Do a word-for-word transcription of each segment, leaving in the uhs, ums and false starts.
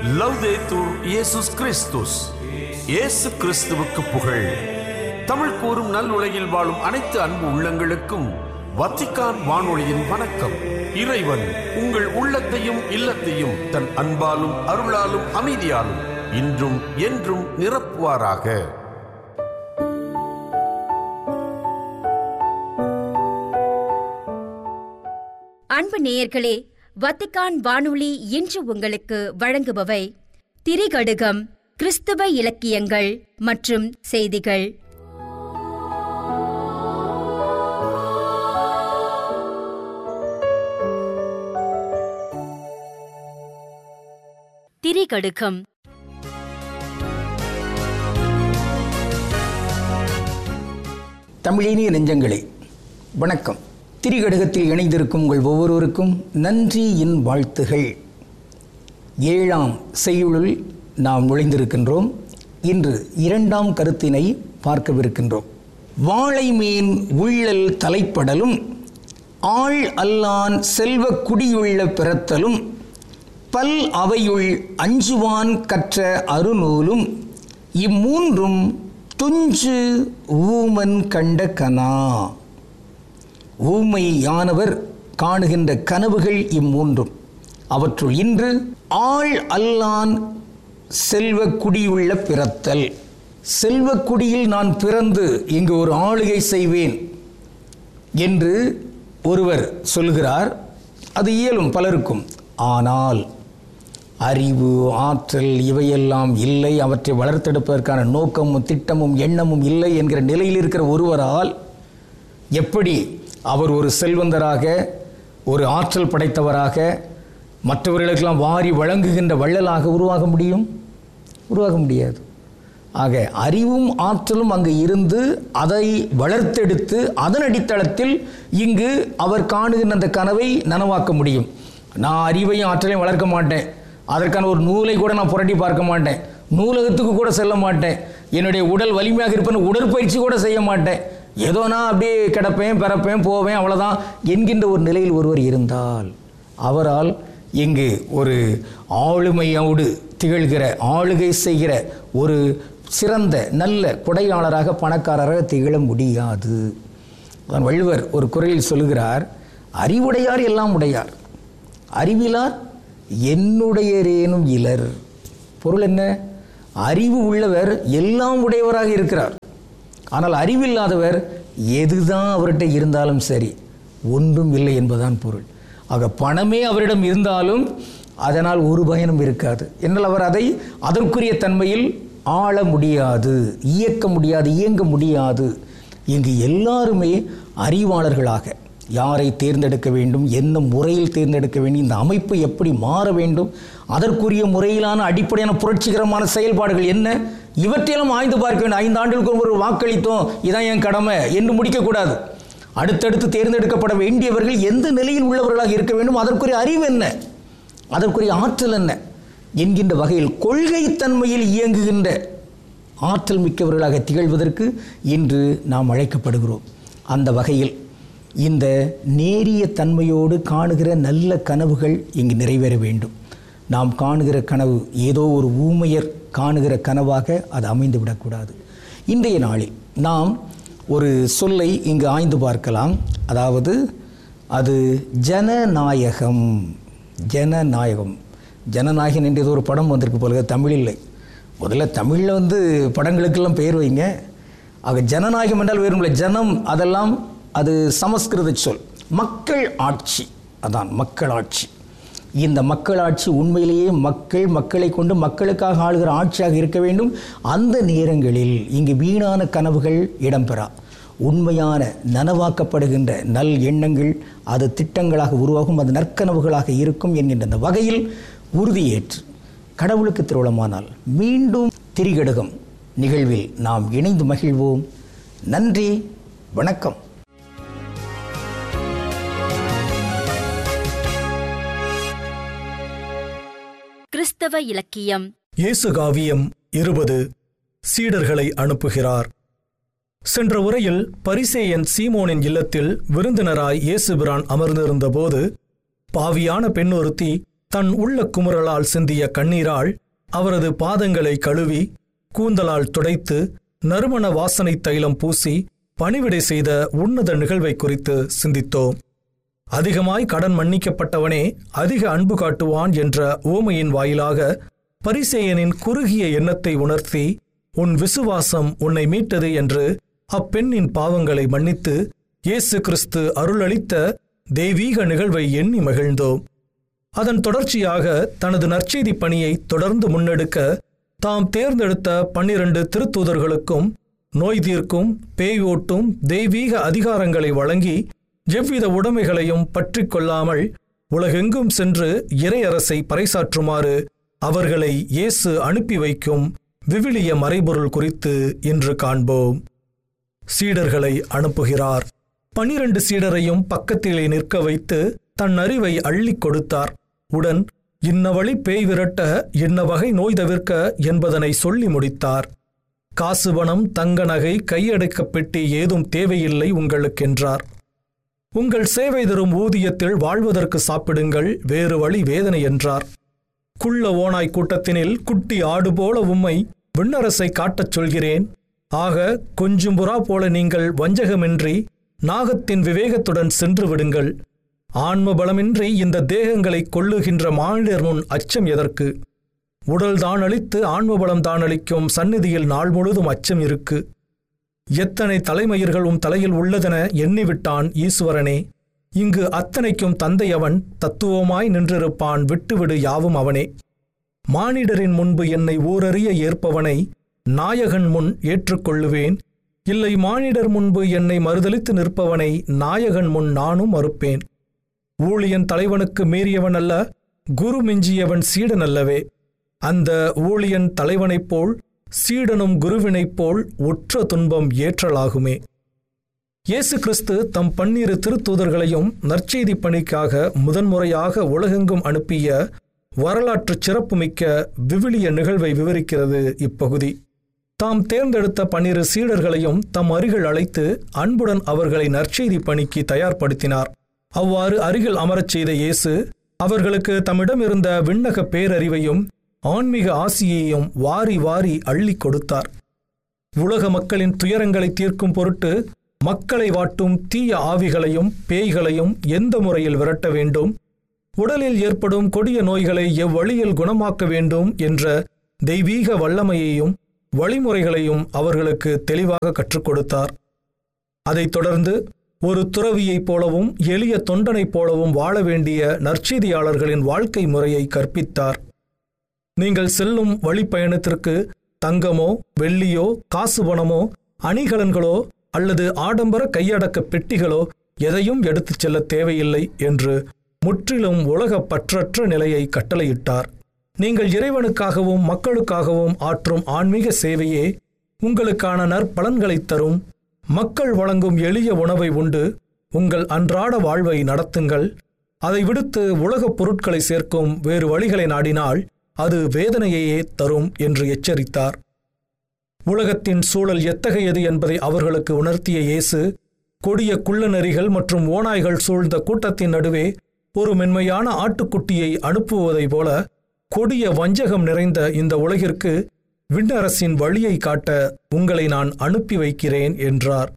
லவ்தேத்தூர் இயேசுஸ் கிறிஸ்துஸ். இயேசு கிறிஸ்துவுக்கு புகழ். தமிழ் கூறும் நல் உலகில் வாழும் அனைத்து அன்பு உள்ளங்களுக்கும் வத்திக்கான் வானொலியின் வணக்கம். இறைவன் உங்கள் உள்ளத்தையும் இல்லத்தையும் தன் அன்பாலும் அருளாலும் அமைதியாலும் இன்றும் என்றும் நிரப்புவாராக. அன்பு நேயர்களே, வத்திக்கான் வானொலி இன்று உங்களுக்கு வழங்குபவை திரிகடுகம், கிறிஸ்தவ இலக்கியங்கள் மற்றும் செய்திகள். திரிகடுகம். தமிழினிய நெஞ்சங்களே, வணக்கம். திரிகடுகத்தில் இணைந்திருக்கும் உங்கள் ஒவ்வொருவருக்கும் நன்றியின் வாழ்த்துகள். ஏழாம் செய்யுளில் நாம் நுழைந்திருக்கின்றோம். இன்று இரண்டாம் கருத்தினை பார்க்கவிருக்கின்றோம். வாழை மீன் உள்ளல் தலைப்படலும், ஆள் அல்லான் செல்வ குடியுள்ள பிறத்தலும், பல் அவையுள் அஞ்சுவான் கற்ற அருநூலும், இம்மூன்றும் துஞ்சு ஊமன் கண்ட கனா. ஊமையானவர் காணுகின்ற கனவுகள் இம்மூன்றும். அவற்றுள் இன்று ஆள் அல்லான் செல்வ குடியுள்ள பிறத்தல். செல்வ குடியில் நான் பிறந்து இங்கு ஒரு ஆளுகை செய்வேன் என்று ஒருவர் சொல்கிறார். அது இயலும் பலருக்கும். ஆனால் அறிவு, ஆற்றல் இவையெல்லாம் இல்லை, அவற்றை வளர்த்தெடுப்பதற்கான நோக்கமும் திட்டமும் எண்ணமும் இல்லை என்கிற நிலையில் இருக்கிற ஒருவரால் எப்படி அவர் ஒரு செல்வந்தராக, ஒரு ஆற்றல் படைத்தவராக, மற்றவர்களுக்கெல்லாம் வாரி வழங்குகின்ற வள்ளலாக உருவாக முடியும்? உருவாக முடியாது. ஆக அறிவும் ஆற்றலும் அங்கு இருந்து அதை வளர்த்தெடுத்து அதன் அடித்தளத்தில் இங்கு அவர் காணுகின்ற அந்த கனவை நனவாக்க முடியும். நான் அறிவையும் ஆற்றலையும் வளர்க்க மாட்டேன், அதற்கான ஒரு நூலை கூட நான் புரட்டி பார்க்க மாட்டேன், நூலகத்துக்கு கூட செல்ல மாட்டேன், என்னுடைய உடல் வலிமையாக இருப்பேன்னு உடற்பயிற்சி கூட செய்ய மாட்டேன், ஏதோ நான் அப்படியே கிடப்பேன் பிறப்பேன் போவேன் அவ்வளோதான் என்கின்ற ஒரு நிலையில் ஒருவர் இருந்தால் அவரால் இங்கு ஒரு ஆளுமையோடு திகழ்கிற, ஆளுகை செய்கிற ஒரு சிறந்த நல்ல கொடையாளராக, பணக்காரராக திகழ முடியாது. தான் வள்ளுவர் ஒரு குறளில் சொல்லுகிறார், அறிவுடையார் எல்லாம் உடையார், அறிவிலார் என்னுடையரேனும் இலர். பொருள் என்ன? அறிவு உள்ளவர் எல்லாம் உடையவராக இருக்கிறார். ஆனால் அறிவில்லாதவர் எதுதான் அவர்கிட்ட இருந்தாலும் சரி ஒன்றும் இல்லை என்பதுதான் பொருள். ஆக பணமே அவரிடம் இருந்தாலும் அதனால் ஒரு பயனும் இருக்காது. என்றால் அவர் அதை அதற்குரிய தன்மையில் ஆள முடியாது, இயக்க முடியாது, இயங்க முடியாது. இங்கு எல்லாருமே அறிவாளர்களாக யாரை தேர்ந்தெடுக்க வேண்டும், என்ன முறையில் தேர்ந்தெடுக்க வேண்டும், இந்த அமைப்பு எப்படி மாற வேண்டும், அதற்குரிய முறையிலான அடிப்படையான புரட்சிகரமான செயல்பாடுகள் என்ன, இவற்றையெல்லாம் ஆய்ந்து பார்க்க வேண்டும். ஐந்து ஆண்டுகளுக்கு ஒரு வாக்களித்தோம், இதான் என் கடமை என்று முடிக்கக்கூடாது. அடுத்தடுத்து தேர்ந்தெடுக்கப்பட வேண்டியவர்கள் எந்த நிலையில் உள்ளவர்களாக இருக்க வேண்டும், அதற்குரிய அறிவு என்ன, அதற்குரிய ஆற்றல் என்ன என்கின்ற வகையில் கொள்கை தன்மையில் இயங்குகின்ற ஆற்றல் மிக்கவர்களாக திகழ்வதற்கு இன்று நாம் அழைக்கப்படுகிறோம். அந்த வகையில் இந்த நேரிய தன்மையோடு காணுகிற நல்ல கனவுகள் இங்கு நிறைவேற வேண்டும். நாம் காணுகிற கனவு ஏதோ ஒரு ஊமையர் காணுகிற கனவாக அது அமைந்து விடக்கூடாது. இன்றைய நாளில் நாம் ஒரு சொல்லை இங்கு ஆய்ந்து பார்க்கலாம். அதாவது அது ஜனநாயகம். ஜனநாயகம் ஜனநாயகன் என்ற ஒரு படம் வந்திருக்கு போல, தமிழ் இல்லை. முதல்ல தமிழில் வந்து படங்களுக்கெல்லாம் பெயர் வைங்க. ஆக ஜனநாயகம் என்றால் வேறும் இல்லை, ஜனம் அதெல்லாம் அது சமஸ்கிருத சொல். மக்கள் ஆட்சி, அதான் மக்களாட்சி. இந்த மக்களாட்சி உண்மையிலேயே மக்கள் மக்களை கொண்டு மக்களுக்காக ஆளுகிற ஆட்சியாக இருக்க வேண்டும். அந்த நேரங்களில் இங்கு வீணான கனவுகள் இடம்பெறா. உண்மையான நனவாக்கப்படுகின்ற நல் எண்ணங்கள் அது திட்டங்களாக உருவாகும், அது நற்கனவுகளாக இருக்கும் என்கின்ற அந்த வகையில் உறுதியேற்று கடவுளுக்கு திருவுளமானால் மீண்டும் திரிகடுகம் நிகழ்வில் நாம் இணைந்து மகிழ்வோம். நன்றி, வணக்கம். கிறிஸ்தவ இலக்கியம். இயேசு காவியம் இருபது. சீடர்களை அனுப்புகிறார். சென்ற உரையில் பரிசேயன் சீமோனின் இல்லத்தில் விருந்தினராய் இயேசுபிரான் அமர்ந்திருந்த போது பாவியான பெண்ணொருத்தி தன் உள்ள குமுறலால் சிந்திய கண்ணீரால் அவரது பாதங்களை கழுவி கூந்தலால் துடைத்து நறுமண வாசனை தைலம் பூசி பணிவிடை செய்த உன்னத நிகழ்வை குறித்து சிந்தித்தோம். அதிகமாய் கடன் மன்னிக்கப்பட்டவனே அதிக அன்பு காட்டுவான் என்ற ஓமையின் வாயிலாக பரிசேயனின் குறுகிய எண்ணத்தை உணர்த்தி உன் விசுவாசம் உன்னை மீட்டது என்று அப்பெண்ணின் பாவங்களை மன்னித்து இயேசு கிறிஸ்து அருளளித்த தெய்வீக நிகழ்வை எண்ணி மகிழ்ந்தோம். அதன் தொடர்ச்சியாக தனது நற்செய்தி பணியை தொடர்ந்து முன்னெடுக்க தாம் தேர்ந்தெடுத்த பன்னிரண்டு திருத்தூதர்களுக்கும் நோய் தீர்க்கும், பேய் ஓட்டும் தெய்வீக அதிகாரங்களை வழங்கி எவ்வித உடைமைகளையும் பற்றி கொள்ளாமல் உலகெங்கும் சென்று இறையரசை பறைசாற்றுமாறு அவர்களை இயேசு அனுப்பி வைக்கும் விவிலிய மறைபொருள் குறித்து இன்று காண்போம். சீடர்களை அனுப்புகிறார். பனிரண்டு சீடரையும் பக்கத்திலே நிற்க வைத்து தன் அறிவை அள்ளிக் கொடுத்தார். உடன் இன்ன வழி பேய் விரட்ட, இன்ன வகை நோய் தவிர்க்க என்பதனை சொல்லி முடித்தார். காசு, பணம், தங்க நகை, கையடைக்க பெட்டி ஏதும் தேவையில்லை உங்களுக்கென்றார். உங்கள் சேவை தரும் ஊதியத்தில் வாழ்வதற்கு சாப்பிடுங்கள், வேறு வழி வேதனை என்றார். குள்ள ஓனாய் கூட்டத்தினில் குட்டி ஆடு போல உம்மை விண்ணரசை காட்டச் சொல்கிறேன். ஆக கொஞ்சம் புறா போல நீங்கள் வஞ்சகமின்றி நாகத்தின் விவேகத்துடன் சென்று விடுங்கள். ஆன்ம பலமின்றி இந்த தேகங்களை கொள்ளுகின்ற மானிடர் முன் அச்சம் எதற்கு? உடல் தான் அளித்து ஆன்ம பலம் தான் அளிக்கும் சந்நிதியில் நாள் முழுதும் அச்சம் இருக்கு. எத்தனை தலைமயிர்களும் தலையில் உள்ளதென எண்ணிவிட்டான் ஈஸ்வரனே. இங்கு அத்தனைக்கும் தந்தை அவன், தத்துவமாய் நின்றிருப்பான், விட்டுவிடு யாவும் அவனே. மானிடரின் முன்பு என்னை ஊரறிய ஏற்பவனை நாயகன் முன் ஏற்றுக்கொள்ளுவேன். இல்லை, மானிடர் முன்பு என்னை மறுதலித்து நிற்பவனை நாயகன் முன் நானும் மறுப்பேன். ஊழியன் தலைவனுக்கு மீறியவன் அல்ல, குரு மிஞ்சியவன் சீடன் அல்லவே. அந்த ஊழியன் தலைவனைப் போல் சீடனும் குருவினைப் போல் உற்ற துன்பம் ஏற்றலாகுமே. இயேசு கிறிஸ்து தம் பன்னிரு திருத்தூதர்களையும் நற்செய்தி பணிக்காக முதன்முறையாக உலகெங்கும் அனுப்பிய வரலாற்று சிறப்புமிக்க விவிலிய நிகழ்வை விவரிக்கிறது இப்பகுதி. தாம் தேர்ந்தெடுத்த பன்னிரு சீடர்களையும் தம் அருகில் அழைத்து அன்புடன் அவர்களை நற்செய்தி பணிக்கு தயார்படுத்தினார். அவ்வாறு அருகில் அமரச் செய்த இயேசு அவர்களுக்கு தம்மிடம் இருந்த விண்ணக பேரறிவையும் ஆன்மீக ஆசியையும் வாரி வாரி அள்ளி கொடுத்தார். உலக மக்களின் துயரங்களை தீர்க்கும் பொருட்டு மக்களை வாட்டும் தீய ஆவிகளையும் பேய்களையும் எந்த முறையில் விரட்ட வேண்டும், உடலில் ஏற்படும் கொடிய நோய்களை எவ்வழியில் குணமாக்க வேண்டும் என்ற தெய்வீக வல்லமையையும் வழிமுறைகளையும் அவர்களுக்கு தெளிவாக கற்றுக் கொடுத்தார். அதைத் தொடர்ந்து ஒரு துறவியைப் போலவும் எளிய தொண்டனைப் போலவும் வாழ வேண்டிய நற்செய்தியாளர்களின் வாழ்க்கை முறையை கற்பித்தார். நீங்கள் செல்லும் வழிப்பயணத்திற்கு தங்கமோ வெள்ளியோ காசு பணமோ அணிகலன்களோ அல்லது ஆடம்பர கையடக்க பெட்டிகளோ எதையும் எடுத்துச் செல்ல தேவையில்லை என்று முற்றிலும் உலக பற்றற்ற நிலையை கட்டளையிட்டார். நீங்கள் இறைவனுக்காகவும் மக்களுக்காகவும் ஆற்றும் ஆன்மீக சேவையே உங்களுக்கான நற்பலன்களைத் தரும். மக்கள் வழங்கும் எளிய உணவை உண்டு உங்கள் அன்றாட வாழ்வை நடத்துங்கள். அதை விடுத்து உலகப் பொருட்களை சேர்க்கும் வேறு வழிகளை நாடினால் அது வேதனையையே தரும் என்று எச்சரித்தார். உலகத்தின் சூழல் எத்தகையது என்பதை அவர்களுக்கு உணர்த்திய இயேசு கொடிய குள்ளநரிகள் மற்றும் ஓநாய்கள் சூழ்ந்த கூட்டத்தின் நடுவே ஒரு மென்மையான ஆட்டுக்குட்டியை அனுப்புவதைப் போல கொடிய வஞ்சகம் நிறைந்த இந்த உலகிற்கு விண்ணரசின் வழியை காட்ட உங்களை நான் அனுப்பி வைக்கிறேன் என்றார்.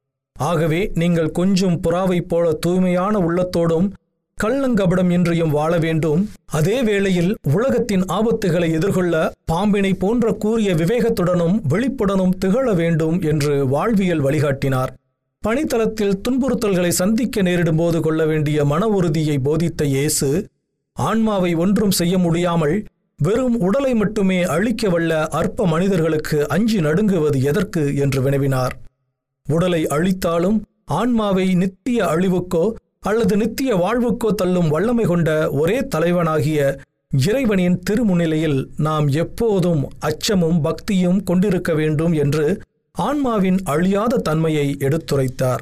ஆகவே நீங்கள் கொஞ்சம் புறாவைப் போல தூய்மையான உள்ளத்தோடும் கள்ளங்கபடம் இன்றியும் வாழ வேண்டும். அதே வேளையில் உலகத்தின் ஆபத்துகளை எதிர்கொள்ள பாம்பினை போன்ற கூறிய விவேகத்துடனும் விழிப்புடனும் திகழ வேண்டும் என்று வாழ்வியல் வழிகாட்டினார். பணித்தளத்தில் துன்புறுத்தல்களை சந்திக்க நேரிடும் போது கொள்ள வேண்டிய மன உறுதியை போதித்த இயேசு ஆன்மாவை ஒன்றும் செய்ய முடியாமல் வெறும் உடலை மட்டுமே அழிக்க வல்ல அற்ப மனிதர்களுக்கு அஞ்சி நடுங்குவது எதற்கு என்று வினவினார். உடலை அழித்தாலும் ஆன்மாவை நித்திய அழிவுக்கோ அல்லது நித்திய வாழ்வுக்கோ தள்ளும் வல்லமை கொண்ட ஒரே தலைவனாகிய இறைவனின் திருமுன்னிலையில் நாம் எப்போதும் அச்சமும் பக்தியும் கொண்டிருக்க வேண்டும் என்று ஆன்மாவின் அழியாத தன்மையை எடுத்துரைத்தார்.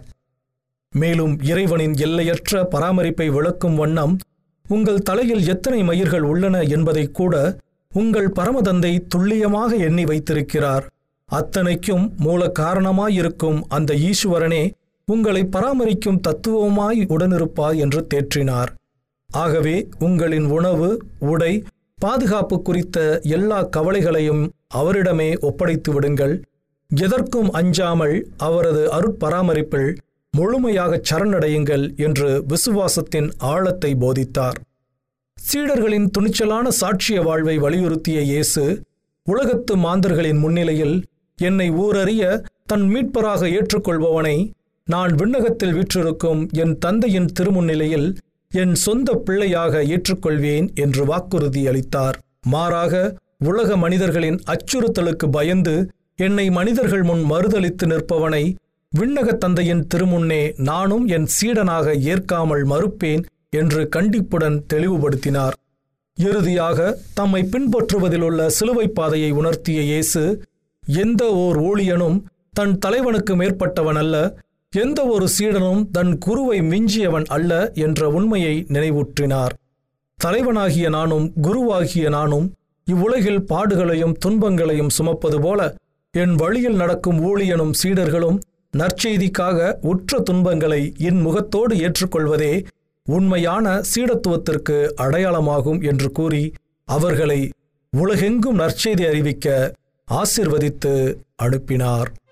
மேலும் இறைவனின் எல்லையற்ற பராமரிப்பை விளக்கும் வண்ணம் உங்கள் தலையில் எத்தனை மயிர்கள் உள்ளன என்பதை கூட உங்கள் பரமதந்தை துல்லியமாக எண்ணி வைத்திருக்கிறார். அத்தனைக்கும் மூல காரணமாயிருக்கும் அந்த ஈஸ்வரனே உங்களை பராமரிக்கும் தத்துவமாய் உடனிருப்பார் என்று தேற்றினார். ஆகவே உங்களின் உணவு, உடை, பாதுகாப்பு குறித்த எல்லா கவலைகளையும் அவரிடமே ஒப்படைத்து விடுங்கள். எதற்கும் அஞ்சாமல் அவரது அருட்பராமரிப்பில் முழுமையாக சரணடையுங்கள் என்று விசுவாசத்தின் ஆழத்தை போதித்தார். சீடர்களின் துணிச்சலான சாட்சிய வாழ்வை வலியுறுத்திய இயேசு, உலகத்து மாந்தர்களின் முன்னிலையில் என்னை ஊரறிய தன் மீட்பராக ஏற்றுக்கொள்பவனை நான் விண்ணகத்தில் வீற்றிருக்கும் என் தந்தையின் திருமுன்னிலையில் என் சொந்த பிள்ளையாக ஏற்றுக்கொள்வேன் என்று வாக்குறுதி அளித்தார். மாறாக உலக மனிதர்களின் அச்சுறுத்தலுக்கு பயந்து என்னை மனிதர்கள் முன் மறுதலித்து நிற்பவனை விண்ணக தந்தையின் திருமுன்னே நானும் என் சீடனாக ஏற்காமல் மறுப்பேன் என்று கண்டிப்புடன் தெளிவுபடுத்தினார். இறுதியாக தம்மை பின்பற்றுவதிலுள்ள சிலுவை பாதையை உணர்த்திய இயேசு, எந்த ஓர் ஊழியனும் தன் தலைவனுக்கு மேற்பட்டவன் அல்ல, எந்த ஒரு சீடனும் தன் குருவை மிஞ்சியவன் அல்ல என்ற உண்மையை நினைவூற்றினார். தலைவனாகிய நானும் குருவாகிய நானும் இவ்வுலகில் பாடுகளையும் துன்பங்களையும் சுமப்பது போல என் வழியில் நடக்கும் ஊழியனும் சீடர்களும் நற்செய்திக்காக உற்ற துன்பங்களை என் முகத்தோடு ஏற்றுக்கொள்வதே உண்மையான சீடத்துவத்திற்கு அடையாளமாகும் என்று கூறி அவர்களை உலகெங்கும் நற்செய்தி அறிவிக்க ஆசிர்வதித்து அனுப்பினார்.